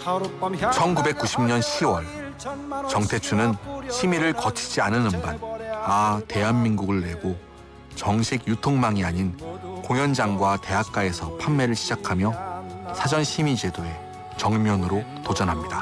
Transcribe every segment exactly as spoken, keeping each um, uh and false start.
천구백구십 년 시월 정태춘은 심의를 거치지 않은 음반 아 대한민국을 내고 정식 유통망이 아닌 공연장과 대학가에서 판매를 시작하며 사전 심의 제도에 정면으로 도전합니다.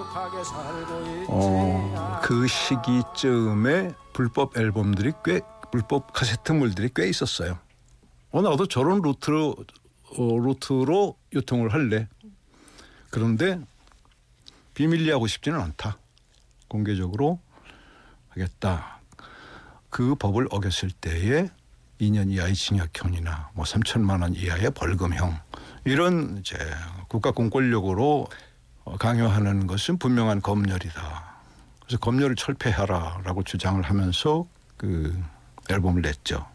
어, 그 시기쯤에 불법 앨범들이 꽤 불법 카세트물들이 꽤 있었어요. 어, 나도 저런 루트로 어, 루트로 유통을 할래. 그런데 비밀리 하고 싶지는 않다. 공개적으로 하겠다. 그 법을 어겼을 때에 이 년 이하의 징역형이나 뭐 삼천만 원 이하의 벌금형 이런 이제 국가 공권력으로 강요하는 것은 분명한 검열이다. 그래서 검열을 철폐하라라고 주장을 하면서 그 앨범을 냈죠.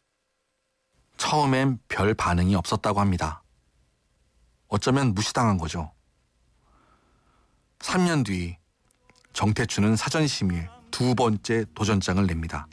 처음엔 별 반응이 없었다고 합니다. 어쩌면 무시당한 거죠. 삼 년 뒤 정태춘은 사전심의에 두 번째 도전장을 냅니다.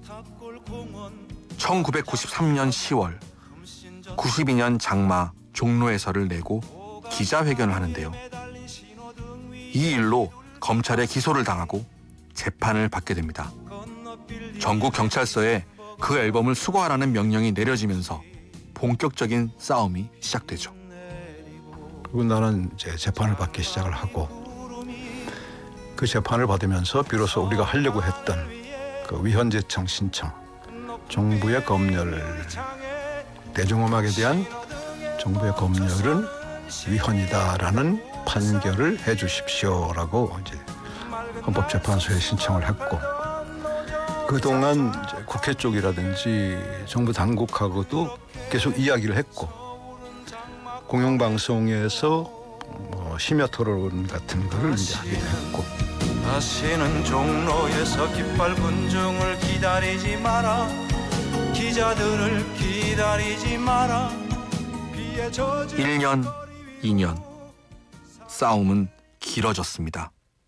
천구백구십삼 년 시월 구십이 년 장마 종로에서를 내고 기자회견을 하는데요. 이 일로 검찰에 기소를 당하고 재판을 받게 됩니다. 전국 경찰서에 그 앨범을 수거하라는 명령이 내려지면서 본격적인 싸움이 시작되죠. 그리고 나는 이제 재판을 받기 시작을 하고 그 재판을 받으면서 비로소 우리가 하려고 했던 그 위헌재청 신청, 정부의 검열, 대중음악에 대한 정부의 검열은 위헌이다라는 판결을 해 주십시오라고 이제 헌법재판소에 신청을 했고 그동안 이제 국회 쪽이라든지 정부 당국하고도 계속 이야기를 했고 공영방송에서 뭐 심야 토론 같은 거를 이제 하기도 했고 다시는 종로에서 깃발 군중을 기다리지 마라 기자들을 기다리지 마라 일 년, 이 년 싸움은 길어졌습니다.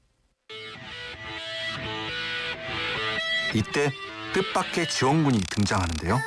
이때 뜻밖의 지원군이 등장하는데요.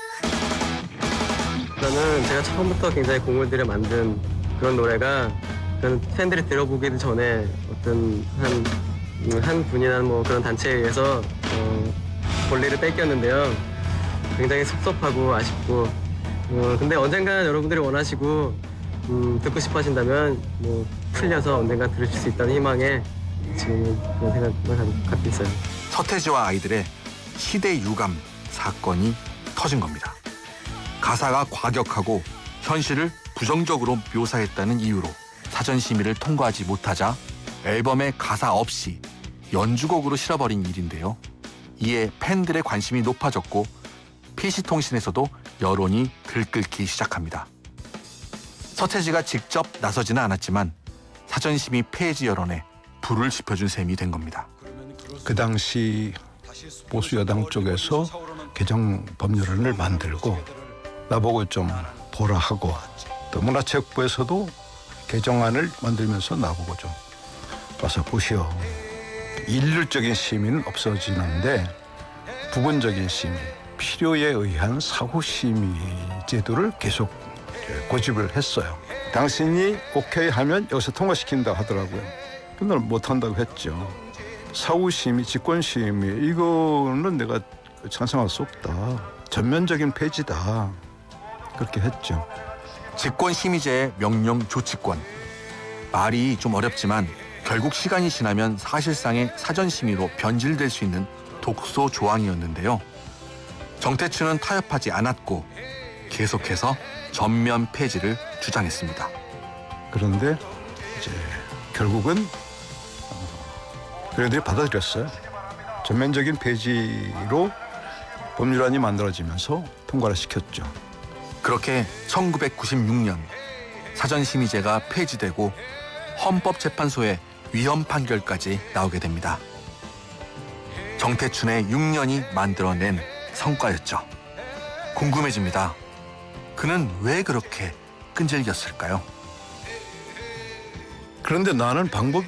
저는 제가 처음부터 굉장히 공을 들여 만든 그런 노래가 그런 팬들이 들어보기도 전에 어떤 한, 한 분이나 뭐 그런 단체에 의해서 어, 권리를 뺏겼는데요. 굉장히 섭섭하고 아쉽고 어, 근데 언젠가 여러분들이 원하시고 음, 듣고 싶어 하신다면 뭐 풀려서 언젠가 들으실 수 있다는 희망에 지금 그런 생각을 갖고 있어요. 서태지와 아이들의 시대 유감 사건이 터진 겁니다. 가사가 과격하고 현실을 부정적으로 묘사했다는 이유로 사전심의를 통과하지 못하자 앨범에 가사 없이 연주곡으로 실어버린 일인데요. 이에 팬들의 관심이 높아졌고 피씨통신에서도 여론이 들끓기 시작합니다. 서태지가 직접 나서지는 않았지만 사전심의 폐지 여론에 불을 지펴준 셈이 된 겁니다. 그 당시 보수 여당 쪽에서 개정 법률안을 만들고 나보고 좀 보라 하고 또 문화체육부에서도 개정안을 만들면서 나보고 좀 와서 보시오. 일률적인 심의는 없어지는데 부분적인 심의, 필요에 의한 사후심의 제도를 계속 고집을 했어요. 당신이 오케이 하면 여기서 통과시킨다 하더라고요. 근데 못한다고 했죠. 사후심의, 직권심의 이거는 내가 찬성할 수 없다. 전면적인 폐지다. 그렇게 했죠. 직권심의제의 명령 조치권. 말이 좀 어렵지만 결국 시간이 지나면 사실상의 사전심의로 변질될 수 있는 독소 조항이었는데요. 정태춘은 타협하지 않았고 계속해서 전면 폐지를 주장했습니다. 그런데 이제 결국은 그들이 받아들였어요. 전면적인 폐지로 법률안이 만들어지면서 통과를 시켰죠. 그렇게 천구백구십육 년 사전심의제가 폐지되고 헌법재판소의 위헌 판결까지 나오게 됩니다. 정태춘의 육 년이 만들어낸 성과였죠. 궁금해집니다. 그는 왜 그렇게 끈질겼을까요? 그런데 나는 방법이